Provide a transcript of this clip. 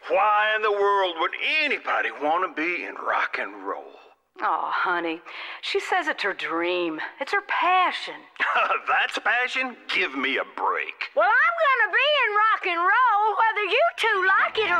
Why in the world would anybody want to be in rock and roll? Oh, honey, she says it's her dream. It's her passion. That's passion? Give me a break. Well, I'm gonna be in rock and roll, whether you two like it or